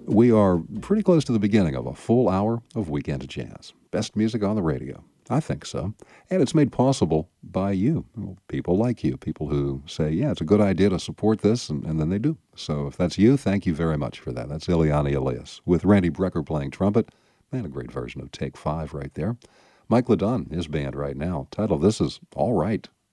We are pretty close to the beginning of a full hour of Weekend Jazz. Best music on the radio. I think so. And it's made possible by you, people like you, people who say, yeah, it's a good idea to support this, and then they do. So if that's you, thank you very much for that. That's Ileana Elias with Randy Brecker playing trumpet, and a great version of Take 5 right there. Mike LeDun, his band right now. Title, this is All Right.